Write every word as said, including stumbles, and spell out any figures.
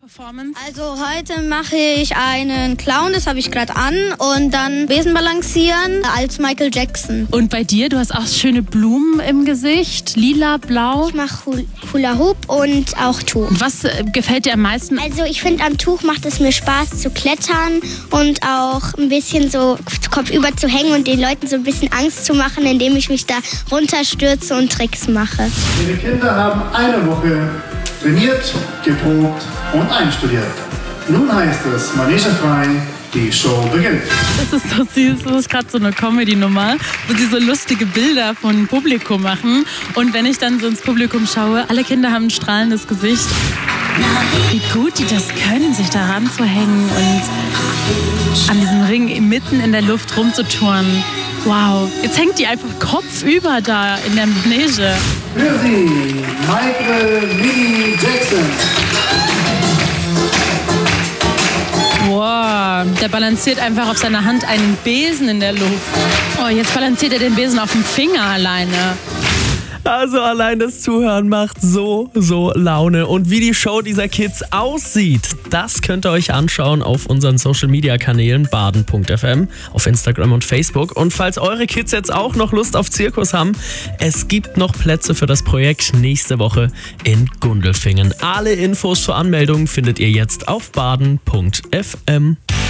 Performance? Also heute mache ich einen Clown, das habe ich gerade an, und dann Besen balancieren als Michael Jackson. Und bei dir, du hast auch schöne Blumen im Gesicht, lila, blau. Ich mache Hul- Hula Hoop und auch Tuch. Was äh, gefällt dir am meisten? Also ich finde, am Tuch macht es mir Spaß zu klettern und auch ein bisschen so kopfüber zu hängen und den Leuten so ein bisschen Angst zu machen, indem ich mich da runterstürze und Tricks mache. Ihre Kinder haben eine Woche trainiert, geprobt und einstudiert. Nun heißt es, manegefrei, die Show beginnt. Das ist so süß, das ist gerade so eine Comedy-Nummer, wo sie so lustige Bilder von Publikum machen. Und wenn ich dann so ins Publikum schaue, alle Kinder haben ein strahlendes Gesicht. Wie gut die das können, sich da ranzuhängen und an diesem Ring mitten in der Luft rumzutouren. Wow, jetzt hängt die einfach kopfüber da in der Manege. Für Sie, Michael Willie Jackson. Wow, der balanciert einfach auf seiner Hand einen Besen in der Luft. Oh, jetzt balanciert er den Besen auf dem Finger alleine. Also allein das Zuhören macht so, so Laune. Und wie die Show dieser Kids aussieht, das könnt ihr euch anschauen auf unseren Social-Media-Kanälen baden punkt f m, auf Instagram und Facebook. Und falls eure Kids jetzt auch noch Lust auf Zirkus haben, es gibt noch Plätze für das Projekt nächste Woche in Gundelfingen. Alle Infos zur Anmeldung findet ihr jetzt auf baden punkt f m.